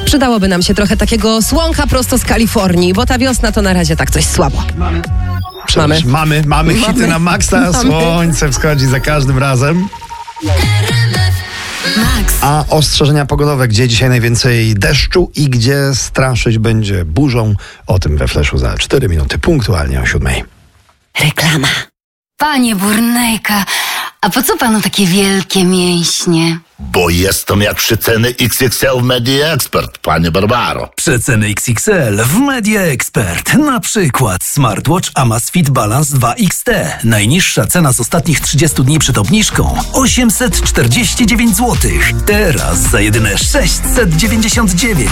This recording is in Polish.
Przydałoby nam się trochę takiego słonka prosto z Kalifornii, bo ta wiosna to na razie tak coś słabo. Mamy hity na maksa, słońce wschodzi za każdym razem. A ostrzeżenia pogodowe, gdzie dzisiaj najwięcej deszczu i gdzie straszyć będzie burzą, o tym we Fleszu za 4 minuty, punktualnie o 7. Reklama. Panie Burnejka, a po co panu takie wielkie mięśnie? Bo jestem jak przeceny XXL w Media Expert, panie Barbaro. Przeceny XXL w Media Expert. Na przykład smartwatch Amazfit Balance 2 XT. Najniższa cena z ostatnich 30 dni przed obniżką 849 zł. Teraz za jedyne 699.